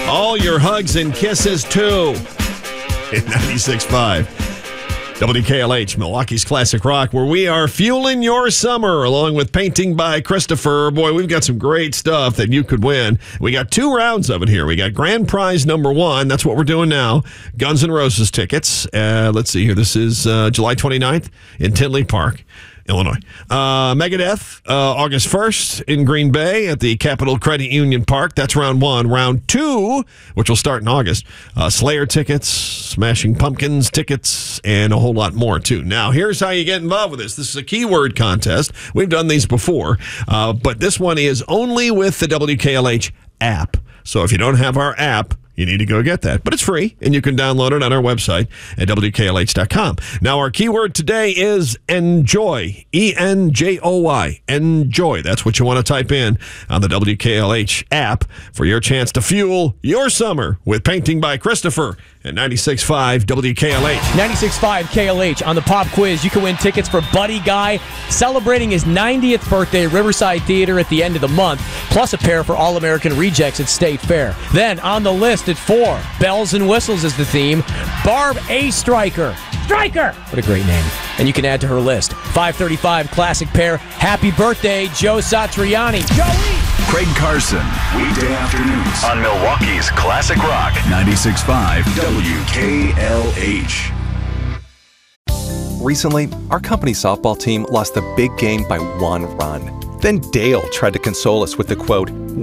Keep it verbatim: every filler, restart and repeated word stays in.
All your hugs and kisses, too. In ninety-six point five. W K L H, Milwaukee's Classic Rock, where we are fueling your summer, along with Painting by Christopher. Boy, we've got some great stuff that you could win. We got two rounds of it here. We got grand prize number one. That's what we're doing now. Guns N' Roses tickets. Uh, let's see here. This is uh, July twenty-ninth in Tinley Park, Illinois. Uh, Megadeth, uh, August first in Green Bay at the Capital Credit Union Park. That's round one. Round two, which will start in August, uh, Slayer tickets, Smashing Pumpkins tickets, and a whole lot more, too. Now, here's how you get involved with this. This is a keyword contest. We've done these before, uh, but this one is only with the W K L H app. So if you don't have our app, you need to go get that. But it's free, and you can download it on our website at W K L H dot com. Now, our keyword today is enjoy. E N J O Y. Enjoy. That's what you want to type in on the W K L H app for your chance to fuel your summer with Painting by Christopher at ninety-six point five W K L H. ninety-six point five K L H. On the pop quiz, you can win tickets for Buddy Guy celebrating his ninetieth birthday at Riverside Theater at the end of the month, plus a pair for All-American Rejects at State Fair. Then on the list at four, Bells and Whistles is the theme. Barb A. Stryker. Stryker! What a great name. And you can add to her list. five thirty-five Classic Pair. Happy birthday, Joe Satriani. Joey! Craig Carson, weekday afternoons on Milwaukee's Classic Rock, ninety-six point five W K L H. Recently, our company softball team lost the big game by one run. Then Dale tried to console us with the quote,